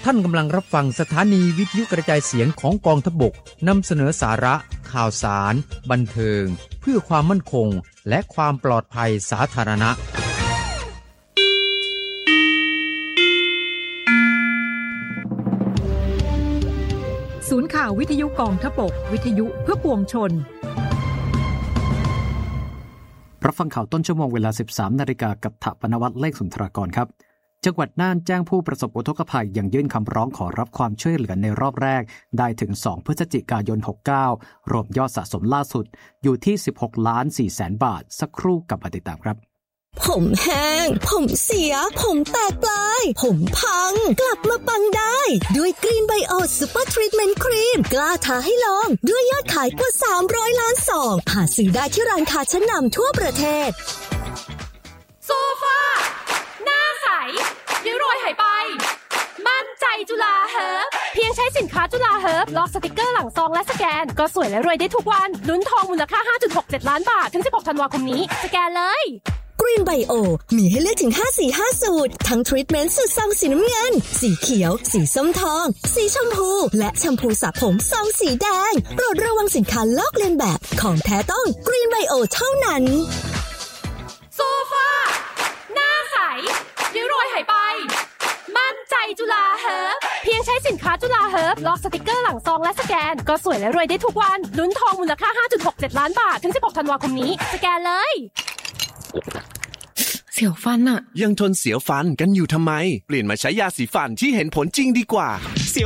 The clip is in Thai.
ท่านกำลังรับฟังสถานีวิทยุกระจายเสียงของกองทัพบกนำเสนอสาระข่าวสารบันเทิงเพื่อความมั่นคงและความปลอดภัยสาธารณะศูนย์ข่าววิทยุกองทัพบกวิทยุเพื่อปวงชนรับฟังข่าวต้นชั่วโมงเวลา 13 นาฬิกากับถปนวัฒน์เลขสุนทรากรครับจังหวัดน่านแจ้งผู้ประสบอุทกภัยยังยื่นคำร้องขอรับความช่วยเหลือในรอบแรกได้ถึง2พฤศจิกายน69รวมยอดสะสมล่าสุดอยู่ที่ 16,400,000 บาทสักครู่กับติดตามครับผมแห้งผมเสียผมแตกปลายผมพังกลับมาปังได้ด้วยกรีนไบโอซูเปอร์ทรีทเมนต์ครีมกล้าท้าให้ลองด้วยยอดขายกว่า300ล้านซองหาซื้อได้ที่ร้านค้าชั้นนำทั่วประเทศโซฟาหน้าใสริ้วรอยหายไปมั่นใจจุฬาเฮิร์บเพียงใช้สินค้าจุฬาเฮิร์บลอกสติกเกอร์หลังซองและสแกนก็สวยและรวยได้ทุกวันลุ้นทองมูลค่า 5.67 ล้านบาทถึง16ธันวาคมนี้สแกนเลยกรีนไบโอมีให้เลือกถึง5สูตรทั้งทรีทเมนต์สูตรซองสีน้ำเงินสีเขียวสีส้มทองสีชมพูและแชมพูสระผมซองสีแดงโปรดระวังสินค้าลอกเลียนแบบของแท้ต้องกรีนไบโอเท่านั้นโซฟาหน้าใสริ้วรอยหายไปมั่นใจจุฬาเฮิร์บเพียงใช้สินค้าจุฬาเฮิร์บลอกสติกเกอร์หลังซองและสแกนก็สวยและรวยได้ทุกวันลุ้นทองมูลค่า 5.67 ล้านบาทถึง16ธันวาคมนี้สแกนเลยเสียวฟันอะยังทนเสียวฟันกันอยู่ทำไมเปลี่ยนมาใช้ยาสีฟันที่เห็นผลจริงดีกว่า